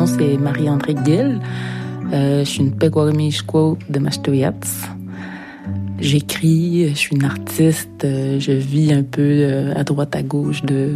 c'est Marie-André Gill. Je suis une Pequawamishkwo de Mashtoyats. J'écris, je suis une artiste, je vis un peu à droite à gauche de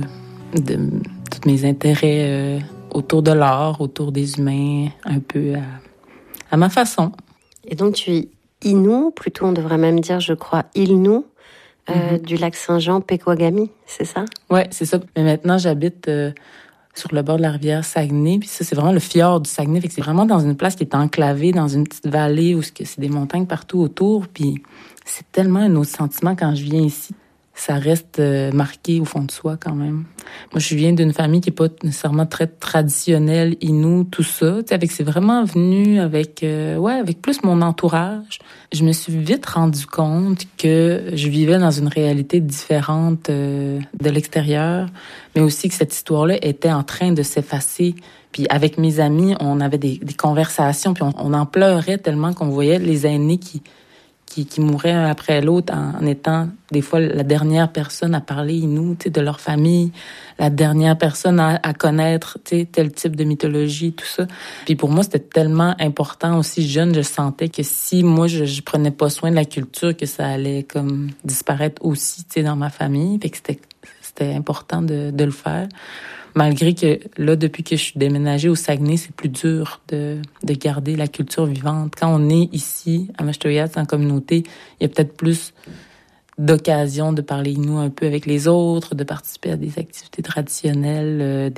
tous mes intérêts autour de l'art, autour des humains, un peu à ma façon. Et donc tu es Innu, plutôt on devrait même dire, je crois, Ilnu, du lac Saint-Jean, Pequawami, c'est ça? Ouais, c'est ça. Mais maintenant, j'habite sur le bord de la rivière Saguenay, puis ça, c'est vraiment le fjord du Saguenay. Fait que c'est vraiment dans une place qui est enclavée, dans une petite vallée où c'est des montagnes partout autour, puis c'est tellement un autre sentiment quand je viens ici. Ça reste marqué au fond de soi quand même. Moi, je viens d'une famille qui est pas nécessairement très traditionnelle, Innu, tout ça. C'est vraiment venu avec plus mon entourage. Je me suis vite rendu compte que je vivais dans une réalité différente de l'extérieur, mais aussi que cette histoire-là était en train de s'effacer. Puis avec mes amis, on avait des conversations, puis on en pleurait tellement qu'on voyait les aînés qui mouraient un après l'autre en étant des fois la dernière personne à parler Innu, de leur famille, la dernière personne à connaître tel type de mythologie, tout ça. Puis pour moi, c'était tellement important aussi jeune, je sentais que si moi je prenais pas soin de la culture, que ça allait comme disparaître aussi dans ma famille. Fait que c'était important de le faire. Malgré que là, depuis que je suis déménagée au Saguenay, c'est plus dur de garder la culture vivante. Quand on est ici, à Mashtoyats, en communauté, il y a peut-être plus d'occasions de parler Innu un peu avec les autres, de participer à des activités traditionnelles,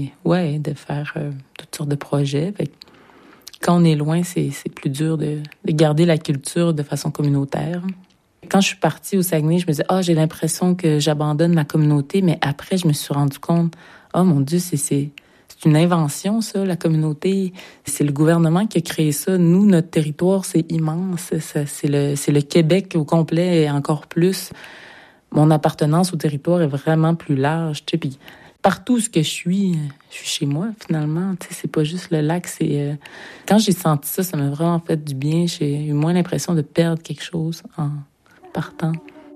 de faire toutes sortes de projets. Fait que quand on est loin, c'est plus dur de garder la culture de façon communautaire. Quand je suis partie au Saguenay, je me disais, j'ai l'impression que j'abandonne ma communauté, mais après, je me suis rendu compte, oh mon Dieu, c'est une invention, ça, la communauté. C'est le gouvernement qui a créé ça. Nous, notre territoire, c'est immense. C'est le Québec au complet et encore plus. Mon appartenance au territoire est vraiment plus large. Puis partout où je suis chez moi, finalement. C'est pas juste le lac. Quand j'ai senti ça, ça m'a vraiment fait du bien. J'ai eu moins l'impression de perdre quelque chose en partant.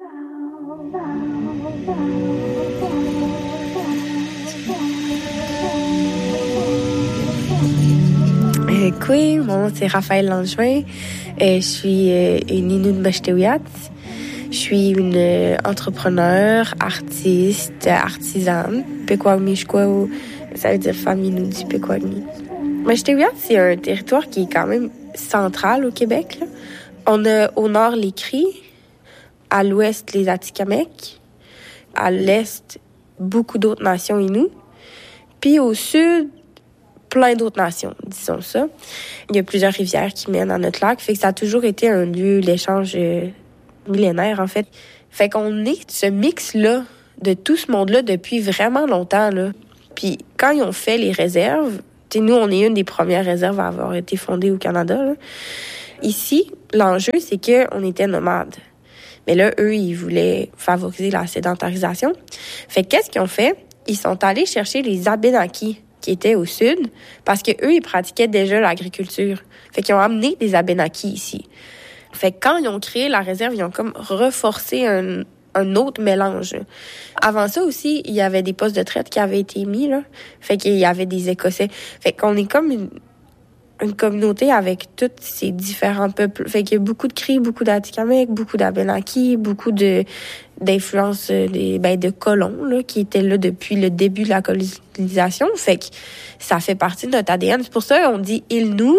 Oui, mon nom c'est Raphaël Langevin. Je suis une Innu de Mashtoyats. Je suis une entrepreneur, artiste, artisane. Pequawamishkwo, ça veut dire femme Innu du Pequawami. Mashtoyats, c'est un territoire qui est quand même central au Québec. Là. On a au nord les Cris, à l'ouest les Atikamekw, à l'est beaucoup d'autres nations Innu, puis au sud plein d'autres nations, disons ça. Il y a plusieurs rivières qui mènent à notre lac, fait que ça a toujours été un lieu d'échange millénaire, en fait. Fait qu'on est ce mix-là de tout ce monde-là depuis vraiment longtemps, là. Puis quand ils ont fait les réserves, nous, on est une des premières réserves à avoir été fondée au Canada, là. Ici, l'enjeu, c'est qu'on était nomades. Mais là, eux, ils voulaient favoriser la sédentarisation. Fait que qu'est-ce qu'ils ont fait? Ils sont allés chercher les Abénaquis, qui étaient au sud, parce que eux ils pratiquaient déjà l'agriculture. Fait qu'ils ont amené des Abénaquis ici. Fait que quand ils ont créé la réserve, ils ont comme reforcé un autre mélange. Avant ça aussi, il y avait des postes de traite qui avaient été mis, là. Fait qu'il y avait des Écossais. Fait qu'on est comme une communauté avec tous ces différents peuples. Fait qu'il y a beaucoup de Cris, beaucoup d'Atikamekw, beaucoup d'Abénaquis, beaucoup d'influences de colons là, qui étaient là depuis le début de la colonisation. Fait que ça fait partie de notre ADN. C'est pour ça qu'on dit Ilnu.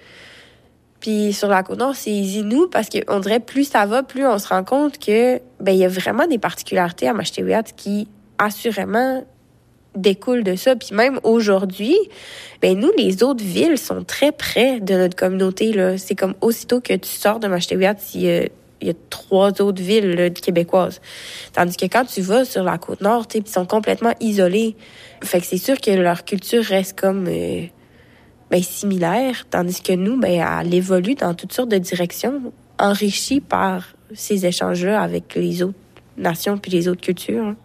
Puis sur la Côte-Nord, c'est Innu parce qu'on dirait plus ça va, plus on se rend compte que il y a vraiment des particularités à Mashtoyats qui assurément découle de ça. Puis même aujourd'hui, nous, les autres villes sont très près de notre communauté, là. C'est comme aussitôt que tu sors de Mashtoyats, il y a 3 autres villes là, québécoises. Tandis que quand tu vas sur la Côte-Nord, ils sont complètement isolés. Fait que c'est sûr que leur culture reste comme similaire, tandis que nous, elle évolue dans toutes sortes de directions, enrichie par ces échanges-là avec les autres nations puis les autres cultures. Hein.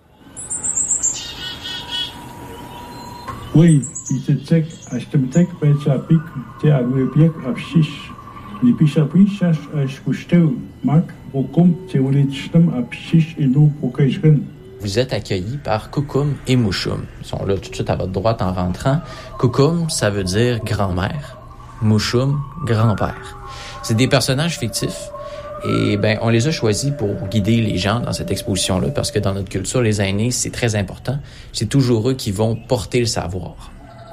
Oui, isetek ashtemtek petsapik te aruepiek apshish. Nipishapi shash ashkushtel mak vokum te ulichtem apshish inu pokaishken. vous êtes accueillis par Kukum et Mouchoum. Ils sont là tout de suite à votre droite en rentrant. Kukum, ça veut dire grand-mère. Mouchoum, grand-père. C'est des personnages fictifs. Et on les a choisis pour guider les gens dans cette exposition-là, parce que dans notre culture, les aînés, c'est très important. C'est toujours eux qui vont porter le savoir.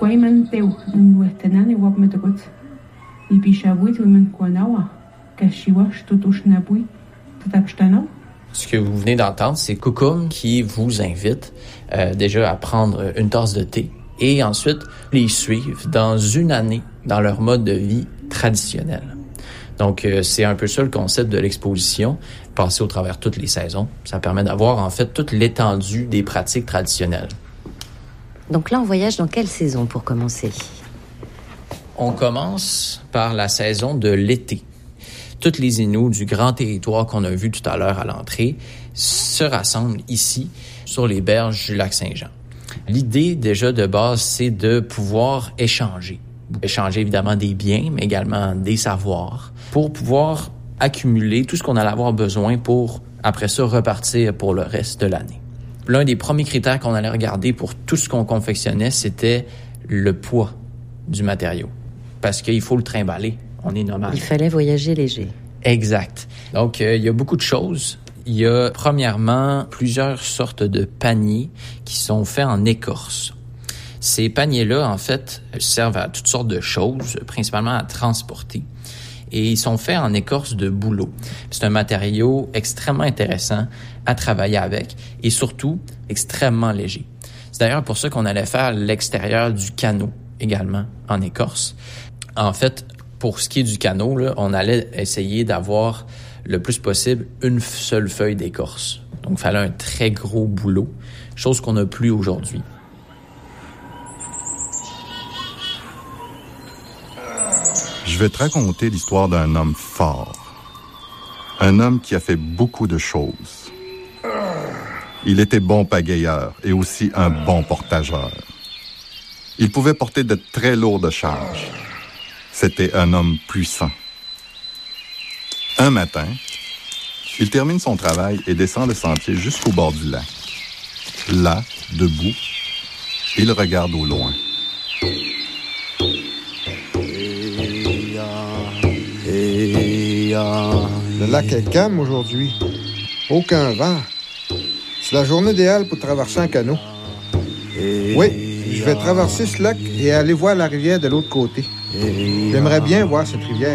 Ce que vous venez d'entendre, c'est Kukum qui vous invite déjà à prendre une tasse de thé et ensuite les suivre dans une année dans leur mode de vie traditionnel. Donc, c'est un peu ça le concept de l'exposition, passer au travers toutes les saisons. Ça permet d'avoir, en fait, toute l'étendue des pratiques traditionnelles. Donc là, on voyage dans quelle saison pour commencer? On commence par la saison de l'été. Toutes les Inuits du grand territoire qu'on a vu tout à l'heure à l'entrée se rassemblent ici, sur les berges du lac Saint-Jean. L'idée, déjà, de base, c'est de pouvoir échanger. Échanger, évidemment, des biens, mais également des savoirs, pour pouvoir accumuler tout ce qu'on allait avoir besoin pour, après ça, repartir pour le reste de l'année. L'un des premiers critères qu'on allait regarder pour tout ce qu'on confectionnait, c'était le poids du matériau. Parce qu'il faut le trimballer. On est nomade. Il fallait voyager léger. Exact. Donc, il y a beaucoup de choses. Il y a, premièrement, plusieurs sortes de paniers qui sont faits en écorce. Ces paniers-là, en fait, servent à toutes sortes de choses, principalement à transporter. Et ils sont faits en écorce de bouleau. C'est un matériau extrêmement intéressant à travailler avec et surtout extrêmement léger. C'est d'ailleurs pour ça qu'on allait faire l'extérieur du canot également en écorce. En fait, pour ce qui est du canot, là, on allait essayer d'avoir le plus possible une seule feuille d'écorce. Donc, il fallait un très gros bouleau, chose qu'on n'a plus aujourd'hui. Je vais te raconter l'histoire d'un homme fort. Un homme qui a fait beaucoup de choses. Il était bon pagayeur et aussi un bon portageur. Il pouvait porter de très lourdes charges. C'était un homme puissant. Un matin, il termine son travail et descend le sentier jusqu'au bord du lac. Là, debout, il regarde au loin. Le lac est calme aujourd'hui. Aucun vent. C'est la journée idéale pour traverser un canot. Oui, je vais traverser ce lac et aller voir la rivière de l'autre côté. J'aimerais bien voir cette rivière.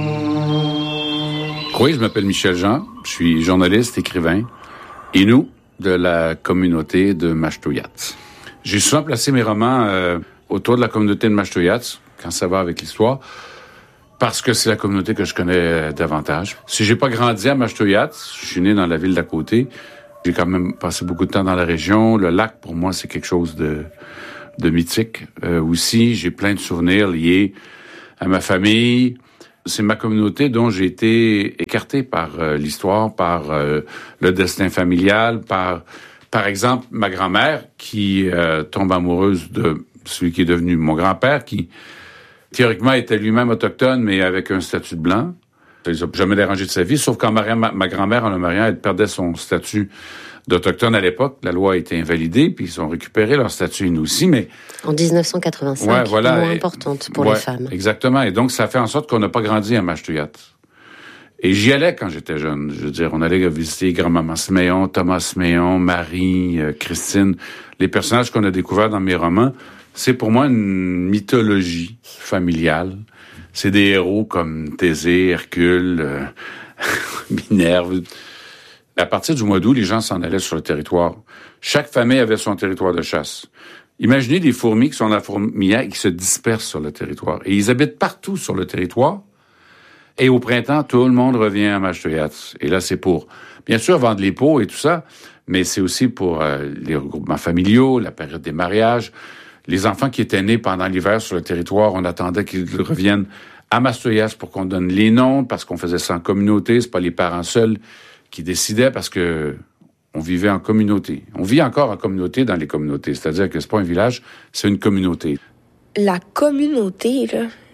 Oui, je m'appelle Michel Jean. Je suis journaliste, écrivain, Innu de la communauté de Mashtuyats. J'ai souvent placé mes romans autour de la communauté de Mashtuyats, quand ça va avec l'histoire, parce que c'est la communauté que je connais davantage. Si j'ai pas grandi à Mashtuyats, je suis né dans la ville d'à côté. J'ai quand même passé beaucoup de temps dans la région. Le lac, pour moi, c'est quelque chose de mythique. Aussi, j'ai plein de souvenirs liés à ma famille. C'est ma communauté dont j'ai été écarté par l'histoire, par le destin familial, par exemple, ma grand-mère qui tombe amoureuse de celui qui est devenu mon grand-père, qui théoriquement était lui-même autochtone, mais avec un statut de blanc. Ça les a jamais dérangé de sa vie, sauf quand ma grand-mère, en le mariant, elle perdait son statut d'Autochtone à l'époque. La loi a été invalidée, puis ils ont récupéré leur statut, nous aussi, mais... En 1985, ouais, voilà, moins importante pour les femmes. Exactement, et donc ça fait en sorte qu'on n'a pas grandi à Mashtuyat. Et j'y allais quand j'étais jeune. Je veux dire, on allait visiter grand-maman Siméon, Thomas Siméon, Marie, Christine. Les personnages qu'on a découverts dans mes romans, c'est pour moi une mythologie familiale. C'est des héros comme Thésée, Hercule, Minerve. À partir du mois d'août, les gens s'en allaient sur le territoire. Chaque famille avait son territoire de chasse. Imaginez des fourmis qui sont dans la fourmilière et qui se dispersent sur le territoire. Et ils habitent partout sur le territoire. Et au printemps, tout le monde revient à Mashtuyats. Et là, c'est pour, bien sûr, vendre les peaux et tout ça, mais c'est aussi pour les regroupements familiaux, la période des mariages. Les enfants qui étaient nés pendant l'hiver sur le territoire, on attendait qu'ils reviennent à Mashtuyats pour qu'on donne les noms, parce qu'on faisait ça en communauté. C'est pas les parents seuls qui décidaient, parce que on vivait en communauté. On vit encore en communauté dans les communautés. C'est-à-dire que c'est pas un village, c'est une communauté. La communauté, là,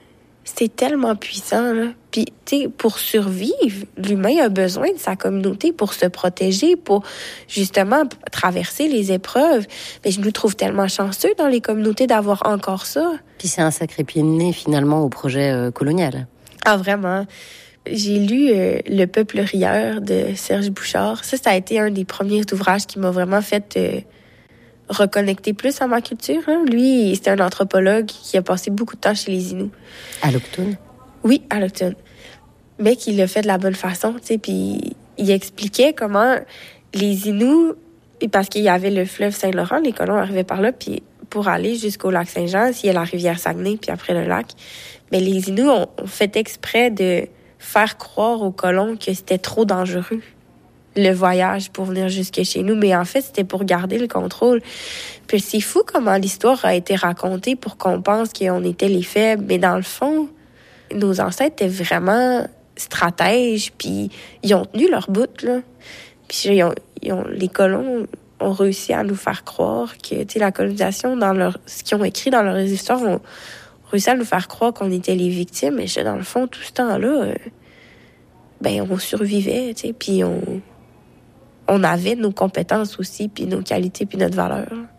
C'est tellement puissant, là. Puis, tu sais, pour survivre, l'humain a besoin de sa communauté pour se protéger, pour justement traverser les épreuves. Mais je nous trouve tellement chanceux dans les communautés d'avoir encore ça. Puis c'est un sacré pied de nez, finalement, au projet colonial. Ah, vraiment. J'ai lu Le peuple rieur de Serge Bouchard. Ça a été un des premiers ouvrages qui m'a vraiment fait reconnecter plus à ma culture. Hein. Lui, c'était un anthropologue qui a passé beaucoup de temps chez les Inuits. Allochtone? Oui, allochtone. Mais qui l'a fait de la bonne façon, tu sais. Puis il expliquait comment les Inuits, parce qu'il y avait le fleuve Saint-Laurent, les colons arrivaient par là, puis pour aller jusqu'au lac Saint-Jean, s'il y a la rivière Saguenay, puis après le lac. Mais les Inuits ont fait exprès de faire croire aux colons que c'était trop dangereux, le voyage pour venir jusque chez nous. Mais en fait, c'était pour garder le contrôle. Puis c'est fou comment l'histoire a été racontée pour qu'on pense qu'on était les faibles. Mais dans le fond, nos ancêtres étaient vraiment stratèges, puis ils ont tenu leur bout, là. Puis les colons ont réussi à nous faire croire que, tu sais, la colonisation, ce qu'ils ont écrit dans leurs histoires, ont réussi à nous faire croire qu'on était les victimes. Et dans le fond, tout ce temps-là, on survivait, tu sais, puis on avait nos compétences aussi, puis nos qualités, puis notre valeur.